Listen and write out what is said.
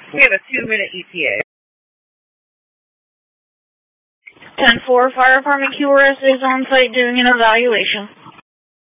We have a 2-minute ETA. 10-4, Fire Department QRS is on site doing an evaluation.